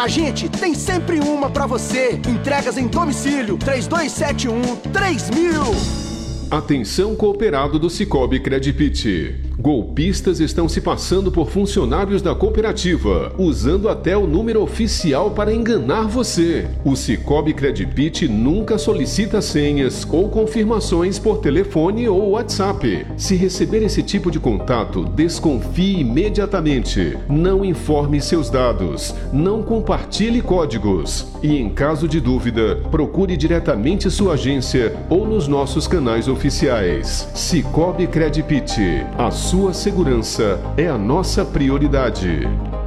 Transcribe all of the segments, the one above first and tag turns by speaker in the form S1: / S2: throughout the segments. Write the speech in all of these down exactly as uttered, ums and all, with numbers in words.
S1: A gente tem sempre uma pra você. Entregas em domicílio, três dois sete um, três mil.
S2: Atenção cooperado do Sicoob Credipit. Golpistas estão se passando por funcionários da cooperativa, usando até o número oficial para enganar você. O Sicoob Credipit nunca solicita senhas ou confirmações por telefone ou WhatsApp. Se receber esse tipo de contato, desconfie imediatamente. Não informe seus dados. Não compartilhe códigos. E em caso de dúvida, procure diretamente sua agência ou nos nossos canais oficiais. Sicoob Credipit. A sua segurança é a nossa prioridade.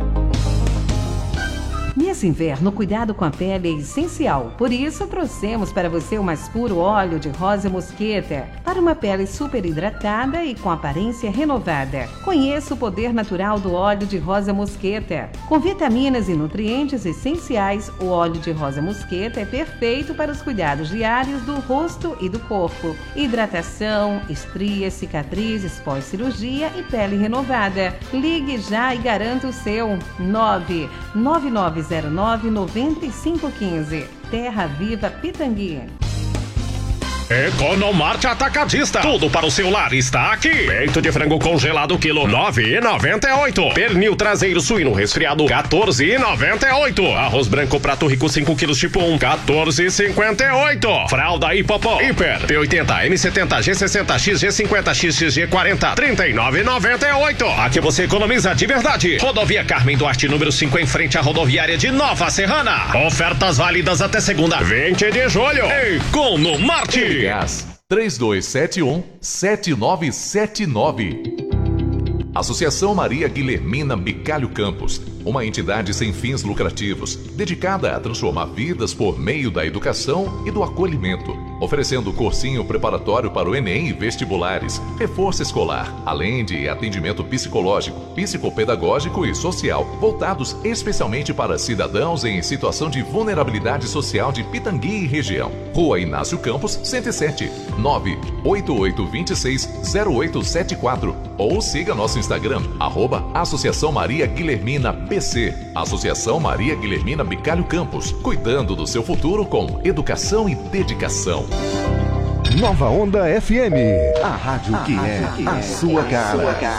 S3: Nesse inverno, cuidado com a pele é essencial. Por isso, trouxemos para você o mais puro óleo de rosa mosqueta para uma pele super hidratada e com aparência renovada. Conheça o poder natural do óleo de rosa mosqueta. Com vitaminas e nutrientes essenciais, o óleo de rosa mosqueta é perfeito para os cuidados diários do rosto e do corpo. Hidratação, estrias, cicatrizes pós-cirurgia e pele renovada. Ligue já e garanta o seu. nove nove nove zero nove nove cinco um cinco. Terra Viva Pitangui.
S4: Economarte Atacadista. Tudo para o seu lar está aqui. Peito de frango congelado quilo nove reais e noventa e oito centavos. Pernil traseiro suíno resfriado quatorze reais e noventa e oito centavos. Arroz branco prato rico cinco quilos tipo um quatorze reais e cinquenta e oito centavos. Fralda Hipopó Hiper P oitenta, M setenta, G sessenta, X G cinquenta, X X G quarenta trinta e nove reais e noventa e oito centavos. Aqui você economiza de verdade. Rodovia Carmen Duarte número cinco em frente à rodoviária de Nova Serrana. Ofertas válidas até segunda vinte de julho. Economarte.
S5: Gás três dois sete um, sete nove sete nove. Associação Maria Guilhermina Bicalho Campos, uma entidade sem fins lucrativos, dedicada a transformar vidas por meio da educação e do acolhimento, oferecendo cursinho preparatório para o Enem e vestibulares, reforço escolar, além de atendimento psicológico, psicopedagógico e social, voltados especialmente para cidadãos em situação de vulnerabilidade social de Pitangui e região. Rua Inácio Campos, cento e sete, nove oito oito dois seis zero oito sete quatro, ou siga nosso Instagram, arroba Associação Maria Guilhermina P C. Associação Maria Guilhermina Bicalho Campos, cuidando do seu futuro com educação e dedicação.
S6: Nova Onda F M, a rádio que é a sua cara.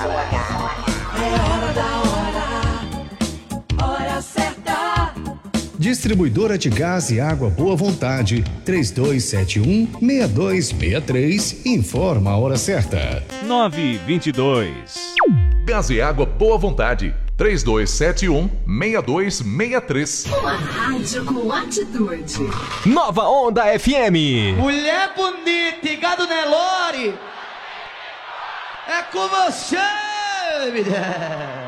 S7: É hora da hora, hora certa.
S8: Distribuidora de gás e água Boa Vontade, três dois sete um, seis dois seis três, informa a hora certa.
S9: nove e vinte e dois.
S5: Gás e água Boa Vontade, três dois sete um, seis dois seis três.
S7: Uma rádio com atitude.
S10: Nova Onda F M.
S11: Mulher bonita e gado Nelore, é com você, mulher.